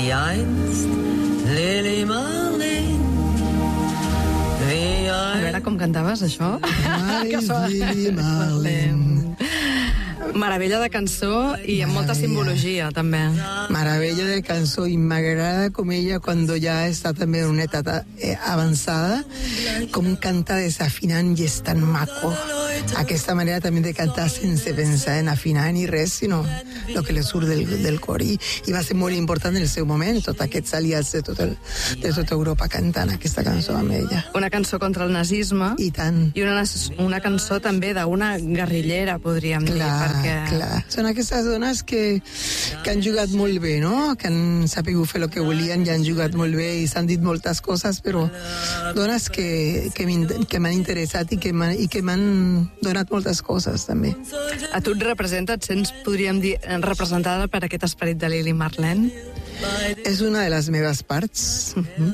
wie einst Lili Marleen. A veure com cantaves, això? Lili Marleen. Meravella de cançó i amb molta simbologia, també. Maravilla de cançó, i m'agrada com ella, quan ja està també en una etapa avançada, com canta desafinant i és tan maco. Aquesta manera també de cantar sense pensar en afinar ni res, sinó el que li surt del cor. I va ser molt important en el seu moment, tots aquests aliats de tota Europa cantant aquesta cançó amb ella. Una cançó contra el nazisme. I tant. I una cançó també d'una guerrillera, podríem dir. Clar. Són aquestes dones que han jugat molt bé, no? Que han sapigut fer el que volien i han jugat molt bé i s'han dit moltes coses, però dones que m'han interessat i que m'han donat moltes coses, també. A tu et representa, et sents, podríem dir, representada per aquest esperit de Lili Marleen? És una de les meves parts.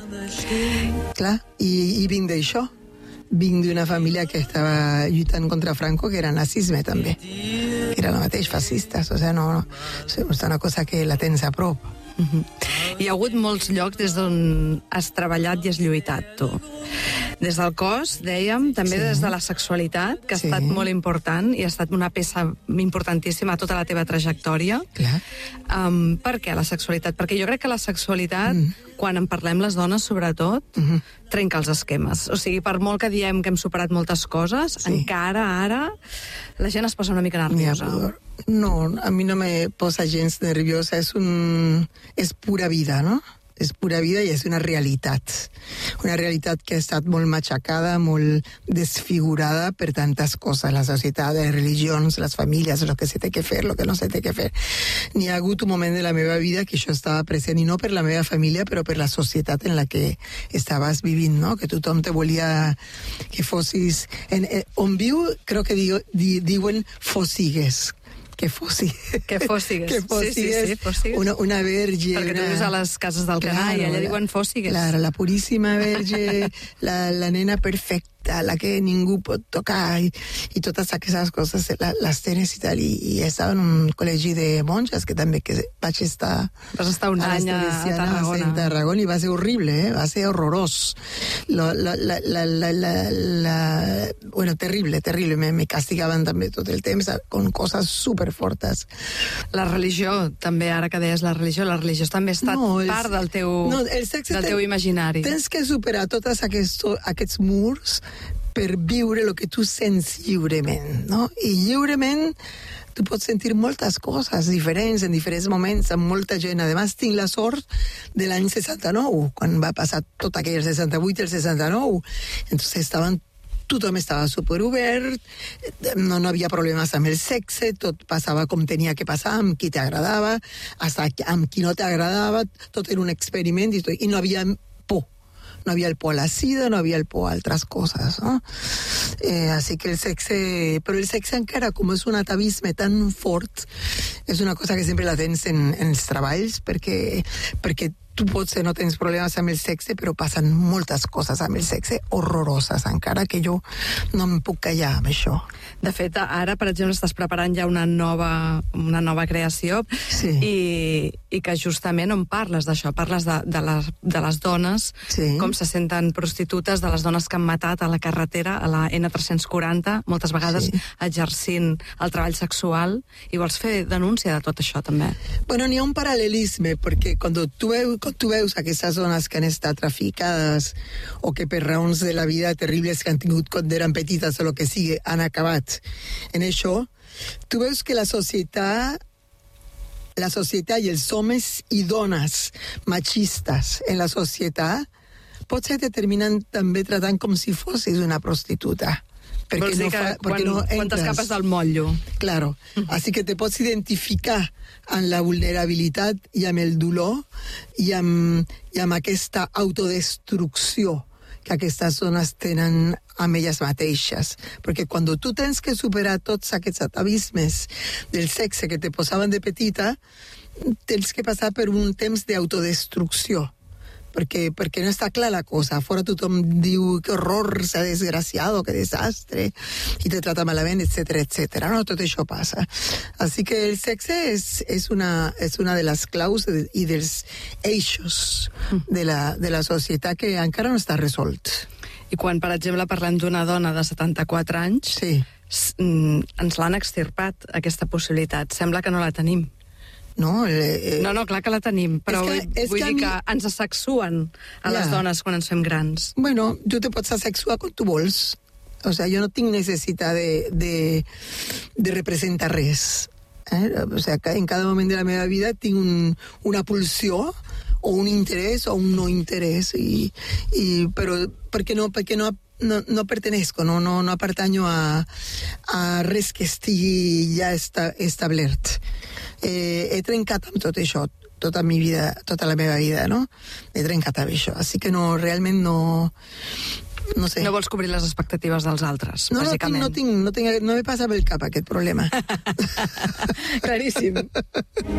Clar, i vinc d'això. Vinc d'una família que estava lluitant contra Franco, que era nazisme també. Era el mateix, fascistes, o sigui, no, és una cosa que la tens a prop. Hi ha hagut molts llocs des d'on has treballat i has lluitat, tu. Des del cos, dèiem, també des de la sexualitat, que ha estat molt important i ha estat una peça importantíssima a tota la teva trajectòria. Clar. Per què la sexualitat? Perquè jo crec que la sexualitat, quan en parlem les dones, sobretot, trenca els esquemes. O sigui, per molt que diem que hem superat moltes coses, encara ara la gent es posa una mica nerviosa. No, a mi no me posa gens nerviosa, és pura vida, no? És pura vida i és una realitat que ha estat molt matxacada, molt desfigurada per tantes coses, la societat, les religions, les famílies, el que se té que fer, el que no se té que fer. N'hi ha hagut un moment de la meva vida que això estava present, i no per la meva família, però per la societat en la que estaves vivint, no? Que tothom te volia que fossis... On viu, crec que diuen fossigues. Que fóssigues. Sí, una verge. Perquè tu vius a les cases del canal i allà diuen fóssigues. Claro, la puríssima verge, la nena perfecta, la que ningú pot tocar, i totes aquestes coses les tens i tal, i estava en un col·legi de monges, que també vaig estar... Vas estar un any a Tarragona. A Tarragona, i va ser horrible, va ser horrorós. Bueno, terrible, me castigaven també tot el temps con coses superfortes. La religió, també, ara que deies la religió també ha estat part del teu imaginari. Tens que superar tots aquests murs per viure el que tu sents lliurement, no? I lliurement tu pots sentir moltes coses diferents en diferents moments, amb molta gent. A més, tinc la sort de l'any 69, quan va passar tot aquell 68 i el 69. Entonces tothom estava superobert, no havia problemes amb el sexe, tot passava com tenia que passar, amb qui t'agradava, amb qui no t'agradava, tot era un experiment, i no havia por. No havia el por a la sida, no havia el por a altres coses, no? Així que el sexe... Però el sexe encara, com és un atavisme tan fort, és una cosa que sempre la tens en els treballs, perquè tu potser no tens problemes amb el sexe, però passen moltes coses amb el sexe horroroses, encara que jo no em puc callar amb això. De fet, ara, per exemple, estàs preparant ja una nova creació, i que justament on parles d'això, parles de les dones, com se senten prostitutes, de les dones que han matat a la carretera, a la N340, moltes vegades exercint el treball sexual, i vols fer denúncia de tot això, també. Bueno, n'hi ha un paral·lelisme, perquè quan tu veus aquestes dones que han estat traficades o que per raons de la vida terribles que han tingut quan eren petites o el que sigui han acabat en això, tu veus que la societat i els homes i dones machistes en la societat potser te terminen també tratant com si fossis una prostituta. Vols dir que quan t'escapes del motllo. Claro, així que te pots identificar amb la vulnerabilitat i amb el dolor i amb aquesta autodestrucció que aquestes dones tenen amb elles mateixes. Perquè quan tu tens que superar tots aquests atavismes del sexe que te posaven de petita, tens que passar per un temps d'autodestrucció, perquè no està clar la cosa. Fora tothom diu que horror, s'ha desgraciado, que desastre, i te trata malament, etcètera, etcètera. No, tot això passa. Així que el sexe és una de les claus i dels eixos de la societat que encara no està resolt. I quan, per exemple, parlem d'una dona de 74 anys, ens l'han extirpat, aquesta possibilitat. Sembla que no la tenim. No, clar que la tenim, però vull dir que ens asexuen a les dones quan ens fem grans. Bueno, tu te pots asexuar quan tu vols. O sea, jo no tinc necessitat de representar res. O sea, en cada moment de la meva vida tinc una pulsió o un interès o un no interès, però perquè no pertenezco, no pertanyo a res que estigui ja establert. He trencat amb tot això, tota la meva vida, no? He trencat amb això, així que no, realment no sé. No vols cobrir les expectatives dels altres, bàsicament. No me passa pel cap aquest problema. Claríssim.